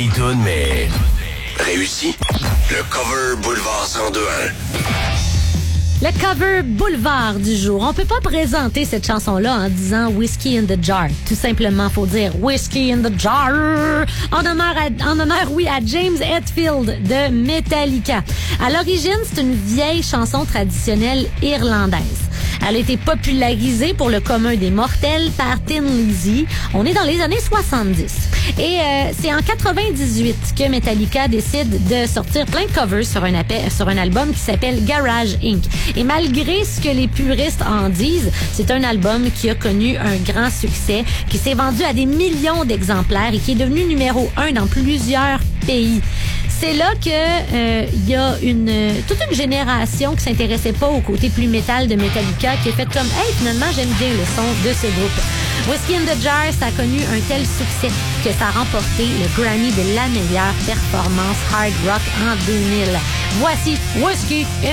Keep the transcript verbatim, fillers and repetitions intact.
vieille toune, mais réussi. Le cover Boulevard cent deux un. Le cover Boulevard du jour. On peut pas présenter cette chanson-là en disant Whiskey in the Jar. Tout simplement, faut dire Whiskey in the Jar. En honneur, à, en honneur, oui, à James Hetfield de Metallica. À l'origine, c'est une vieille chanson traditionnelle irlandaise. Elle a été popularisée pour le commun des mortels par Thin Lizzy. On est dans les années soixante-dix. Et euh, c'est en quatre-vingt-dix-huit que Metallica décide de sortir plein de covers sur un, appel, sur un album qui s'appelle Garage Incorporated. Et malgré ce que les puristes en disent, c'est un album qui a connu un grand succès, qui s'est vendu à des millions d'exemplaires et qui est devenu numéro un dans plusieurs pays. C'est là que euh, y a une toute une génération qui s'intéressait pas au côté plus métal de Metallica, qui a fait comme hey, finalement j'aime bien le son de ce groupe. Whiskey in the Jar, ça a connu un tel succès que ça a remporté le Grammy de la meilleure performance hard rock en deux mille. Voici Whiskey in